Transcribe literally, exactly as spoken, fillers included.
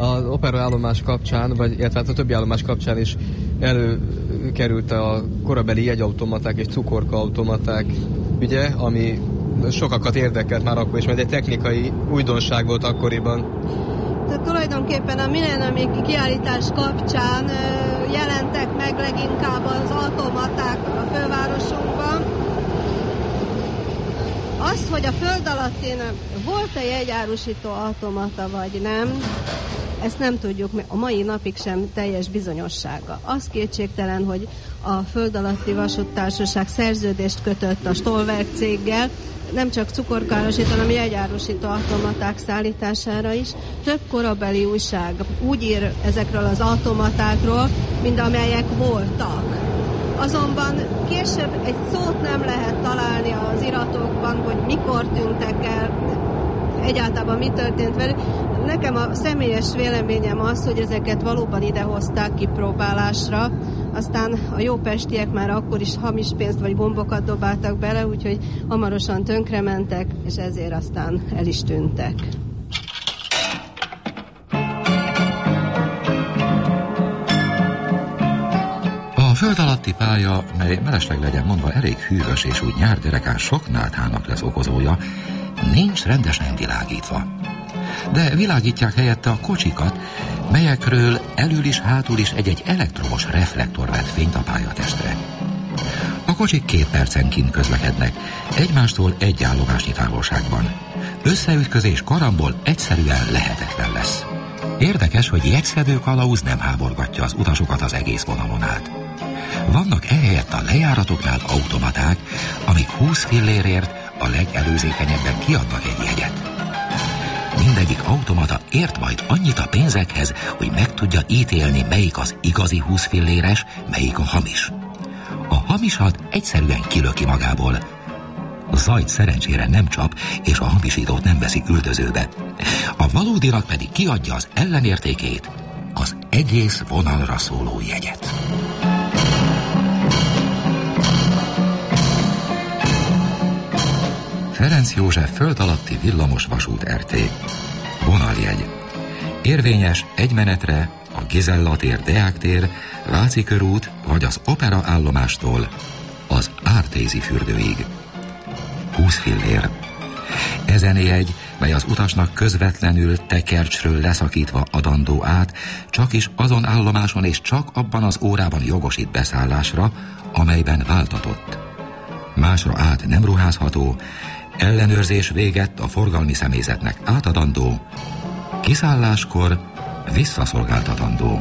Az operaállomás kapcsán, vagy illetve a többi állomás kapcsán is előkerült a korabeli jegyautomaták és cukorkaautomaták ügye, ami sokakat érdekelt már akkor is, mert egy technikai újdonság volt akkoriban. Tehát tulajdonképpen a millenniumi kiállítás kapcsán jelentek meg leginkább az automaták a fővárosunkban. Az, hogy a föld alattin volt-e jegyárusító automata vagy nem, ezt nem tudjuk, a mai napig sem teljes bizonyossága. Az kétségtelen, hogy a Föld alatti vasúttársaság szerződést kötött a Stolberg céggel, nem csak cukorkárosító, hanem jegyárusító automaták szállítására is. Több korabeli újság úgy ír ezekről az automatákról, mint amelyek voltak. Azonban később egy szót nem lehet találni az iratokban, hogy mikor tűntek el, egyáltalán mi történt velük. Nekem a személyes véleményem az, hogy ezeket valóban idehozták kipróbálásra, aztán a jó pestiek már akkor is hamis pénzt vagy gombokat dobáltak bele, úgyhogy hamarosan tönkrementek, és ezért aztán el is tűntek. A föld alatti pálya, mely mellesleg legyen mondva elég hűvös és úgy nyárderekán sok náthának lesz okozója, nincs rendesen világítva. De világítják helyette a kocsikat, melyekről elől is, hátul is egy-egy elektromos reflektor vet fényt a pályatestre. A kocsik két percenként közlekednek, egymástól egy állomásnyi távolságban. Összeütközés karambol egyszerűen lehetetlen lesz. Érdekes, hogy jegyszedő kalauz nem háborgatja az utasokat az egész vonalon át. Vannak ehelyett a lejáratoknál automaták, amik húsz fillérért a legelőzékenyebben kiadnak egy jegyet. Mindegyik automata ért majd annyit a pénzekhez, hogy meg tudja ítélni, melyik az igazi húsz filléres, melyik a hamis. A hamisat egyszerűen kilöki magából. A zajt szerencsére nem csap, és a hamisítót nem veszik üldözőbe. A valódinak pedig kiadja az ellenértékét, az egész vonalra szóló jegyet. Ferenc József föld alatti villamos vasút er té. Vonaljegy. Érvényes egy menetre a Gizella tér, Deák tér, Váci körút vagy az Opera állomástól az Ártézi fürdőig. húsz fillér. Ezen jegy, mely az utasnak közvetlenül tekercsről leszakítva adandó át, csak is azon állomáson és csak abban az órában jogosít beszállásra, amelyben váltatott. Másra át nem ruházható, ellenőrzés végett a forgalmi személyzetnek átadandó, kiszálláskor visszaszolgáltatandó.